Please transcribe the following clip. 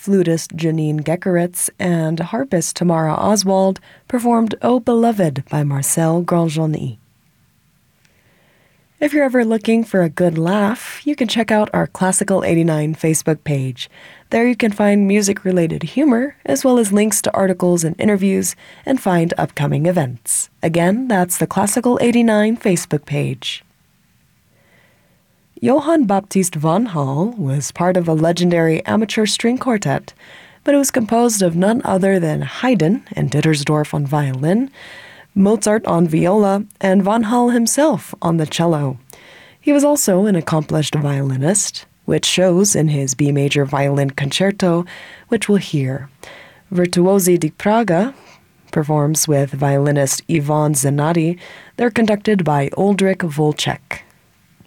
flutist Janine Geckeritz and harpist Tamara Oswald performed "Oh Beloved" by Marcel Grandjeanny. If you're ever looking for a good laugh, you can check out our Classical 89 Facebook page. There you can find music-related humor, as well as links to articles and interviews, and find upcoming events. Again, that's the Classical 89 Facebook page. Johann Baptist van Hall was part of a legendary amateur string quartet, but it was composed of none other than Haydn and Dittersdorf on violin, Mozart on viola, and Van Hall himself on the cello. He was also an accomplished violinist, which shows in his B major violin concerto, which we'll hear. Virtuosi di Praga performs with violinist Ivan Zanatti. They're conducted by Oldrich Volchek.